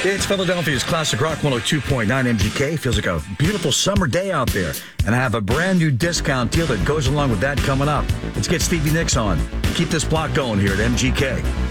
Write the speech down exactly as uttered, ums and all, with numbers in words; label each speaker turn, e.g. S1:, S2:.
S1: It's Philadelphia's Classic Rock one oh two point nine M G K. Feels like a beautiful summer day out there. And I have a brand new discount deal that goes along with that coming up. Let's get Stevie Nicks on. Keep this block going here at M G K.